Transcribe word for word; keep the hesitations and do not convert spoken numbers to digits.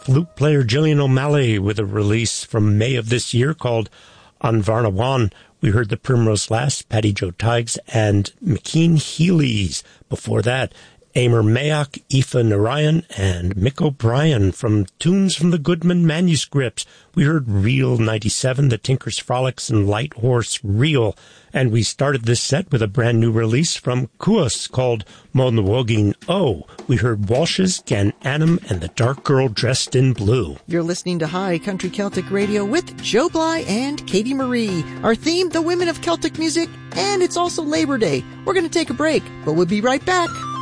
flute player Gillian O'Malley with a release from May of this year called An Bharna. We heard the Primrose Last, Patty Joe Tiggs, and McKean Healy's. Before that, Amer Mayak, Aoife Narayan, and Mick O'Brien from Tunes from the Goodman Manuscripts. We heard Reel ninety-seven, The Tinker's Frolics, and Light Horse Reel. And we started this set with a brand new release from Kuas called Monwogin O. We heard Walsh's, Gan Annam, and The Dark Girl Dressed in Blue. You're listening to High Country Celtic Radio with Joe Bly and Katie Marie. Our theme, the women of Celtic music, and it's also Labor Day. We're going to take a break, but we'll be right back.